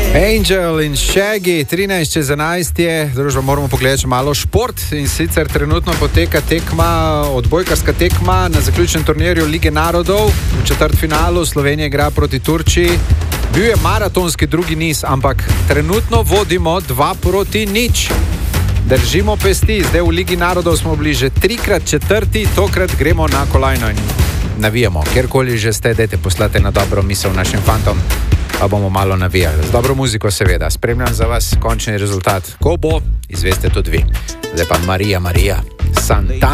Angel in Shaggy, 13:11 je, družba, moramo pogledati malo šport in sicer trenutno poteka tekma, odbojkarska tekma na zaključnem turnirju Lige narodov. V četrtfinalu Slovenija igra proti Turčiji. Bil je maratonski drugi niz, ampak trenutno vodimo 2-0. Držimo pesti, zdaj v Ligi narodov smo bili že 3-krat četrti, tokrat gremo na kolajno in navijamo. Kjerkoli že ste, dajte poslate na dobro misel našim fantom, pa bomo malo navijali. Z dobro muziko seveda. Spremljam za vas končni rezultat. Ko bo, izveste tudi vi. Zdaj pa Marija, Santa.